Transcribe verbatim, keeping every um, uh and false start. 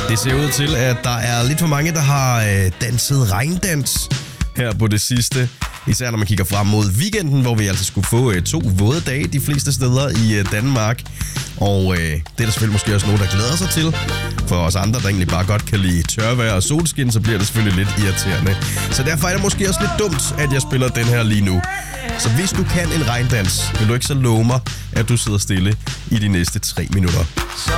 Det ser ud til, at der er lidt for mange, der har øh, danset regndans her på det sidste. Især når man kigger frem mod weekenden, hvor vi altså skulle få øh, to våde dage de fleste steder i øh, Danmark. Og øh, det er der selvfølgelig måske også nogen, der glæder sig til. For os andre, der egentlig bare godt kan lide tørvejr og solskin, så bliver det selvfølgelig lidt irriterende. Så derfor er det måske også lidt dumt, at jeg spiller den her lige nu. Så hvis du kan en regndans, vil du ikke så love mig, at du sidder stille i de næste tre minutter.